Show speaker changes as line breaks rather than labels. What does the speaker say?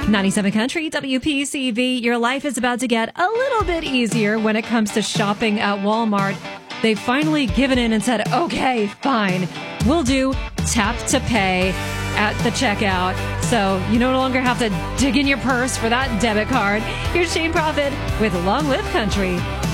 97 Country, WPCV. Your life is about to get a little bit easier when it comes to shopping at Walmart. They've finally given in and said, okay, fine. We'll do tap to pay at the checkout. So you no longer have to dig in your purse for that debit card. Here's Shane Prophet with Long Live Country.